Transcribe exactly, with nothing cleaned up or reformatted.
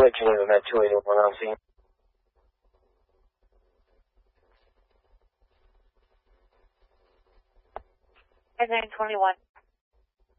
glitching in that two eighty-one on scene. nine twenty-one.